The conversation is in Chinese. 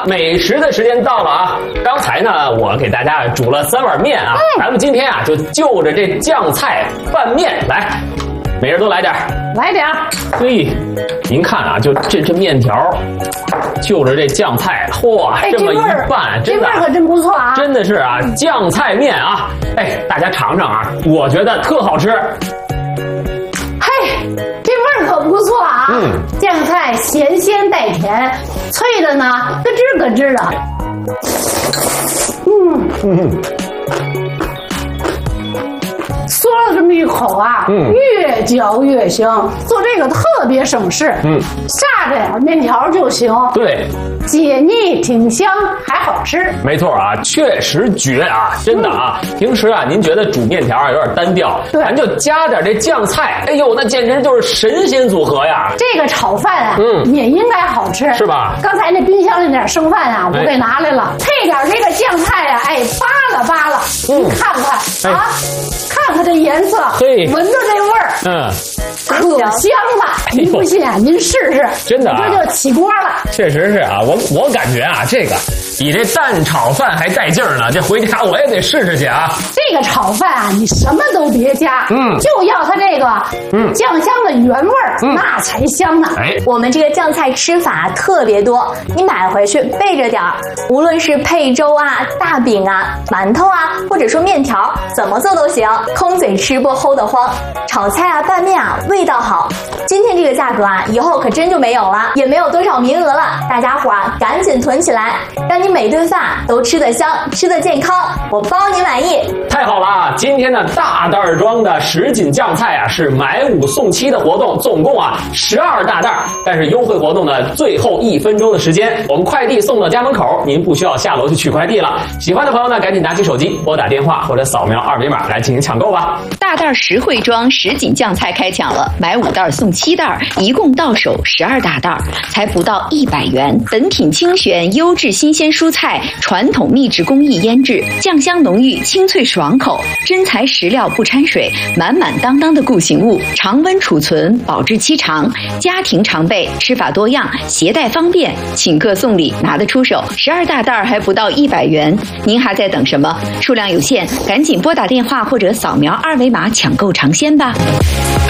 美食的时间到了啊！刚才呢，我给大家煮了3碗面啊，咱们今天啊就着这酱菜拌面来，每人都来点儿， 来点儿。 嘿，您看啊，就这面条，就着这酱菜，嚯，这么一拌，真的， 这味儿可真不错啊！ 真的是啊，酱菜面啊，哎，大家尝尝啊，我觉得特好吃。 嘿，这味儿可不错啊！酱菜咸鲜带甜，脆的呢咯吱咯吱的。嗦了这么一口啊，越嚼越香。做这个特别省事，下着点面条就行。 对， 解腻挺香，还好吃。 没错啊，确实绝啊，真的啊。平时啊，您觉得煮面条啊有点单调，咱就加点这酱菜，哎呦，那简直就是神仙组合呀！ 这个炒饭啊，也应该好吃， 是吧？ 刚才那冰箱里点剩饭啊，我给拿来了，配点这个酱菜啊，哎，扒拉，您看看啊，看看这颜色，闻着这味儿，可香了。您不信啊，您试试， 真的啊， 这就起锅了。 确实是啊，我感觉啊，这个比这蛋炒饭还带劲儿呢。这回家我也得试试去啊。 这个炒饭啊，你什么都别加，就要它这个酱香的原味儿，那才香呢。 我们这个酱菜吃法特别多，你买回去备着点儿，无论是配粥啊、大饼啊、馒头啊，或者说面条，怎么做都行，空嘴吃不齁得慌。炒菜啊、拌面啊，味道好。今天这个价格啊，以后可真就没有了，也没有多少名额了。大家伙啊，赶紧囤起来，让你每顿饭都吃得香、吃得健康，我包你满意。 太好了啊！今天的大袋装的什锦酱菜啊，是买5送7的活动，总共啊12大袋。但是优惠活动呢，最后1分钟的时间，我们快递送到家门口，您不需要下楼去取快递了。喜欢的朋友呢，赶紧拿起手机拨打电话或者扫描2维码来进行抢购吧。 大袋实惠装什锦酱菜开抢了，买5袋送7袋，一共到手12大袋，才不到100元。本品精选优质新鲜蔬菜，传统秘制工艺腌制，酱香浓郁，清脆爽口，真材实料不掺水，满满当当的固形物，常温储存，保质期长，家庭常备，吃法多样，携带方便，请客送礼拿得出手。12大袋还不到100元，您还在等什么？数量有限，赶紧拨打电话或者扫描2维码抢购尝鲜吧。